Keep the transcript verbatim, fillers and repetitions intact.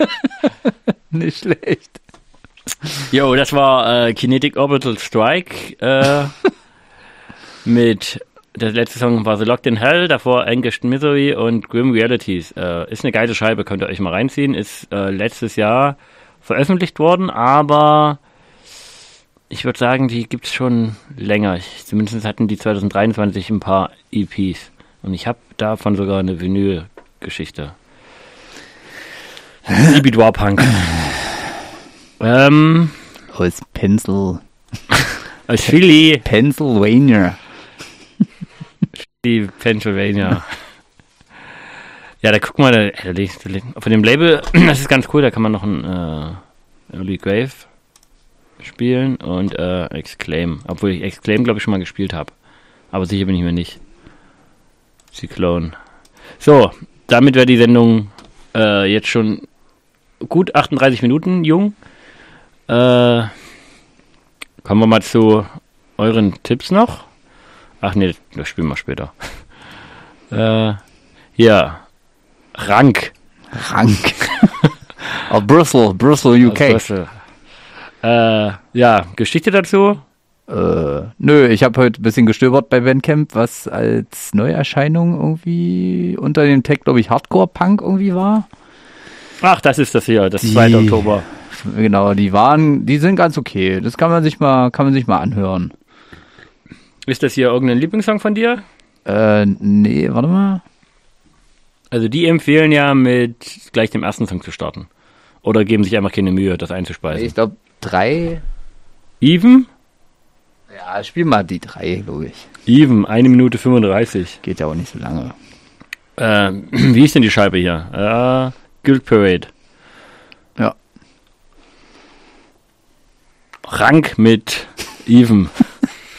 Nicht schlecht. Jo, das war äh, Kinetic Orbital Strike äh, mit, der letzte Song war The Locked in Hell, davor Anguished Misery und Grim Realities. Äh, ist eine geile Scheibe, könnt ihr euch mal reinziehen. Ist äh, letztes Jahr veröffentlicht worden, aber ich würde sagen, die gibt's schon länger. Ich, zumindest hatten die zwanzig dreiundzwanzig ein paar E Ps. Und ich habe davon sogar eine Vinyl-Geschichte. Liebid Warpunk. ähm, Aus Pencil. aus Philly. Pennsylvania. Die Pennsylvania. Ja, da guck mal, da, da, da, von dem Label, das ist ganz cool, da kann man noch ein äh, Early Grave spielen und äh, Exclaim. Obwohl ich Exclaim, glaube ich, schon mal gespielt habe. Aber sicher bin ich mir nicht. Cyclone. So, damit wäre die Sendung äh, jetzt schon gut achtunddreißig Minuten jung. Äh, kommen wir mal zu euren Tipps noch. Ach nee, das spielen wir später. äh, hier. Rank. Rank. Aus Brüssel, Brüssel, U K. Aus Brüssel. Äh, ja, Geschichte dazu? Äh, nö, ich habe heute ein bisschen gestöbert bei Bandcamp, was als Neuerscheinung irgendwie unter dem Tag, glaube ich, Hardcore-Punk irgendwie war. Ach, das ist das hier, das Die, zweite Oktober. Genau, die waren, die sind ganz okay. Das kann man sich mal, kann man sich mal anhören. Ist das hier irgendein Lieblingssong von dir? Äh, nee, warte mal. Also die empfehlen ja, mit gleich dem ersten Song zu starten. Oder geben sich einfach keine Mühe, das einzuspeisen. Ich glaube, drei. Even? Ja, spiel mal die drei, glaube ich. Even, eine Minute fünfunddreißig. Geht ja auch nicht so lange. Äh, wie ist denn die Scheibe hier? Äh, Guild Parade. Ja. Rank mit Even.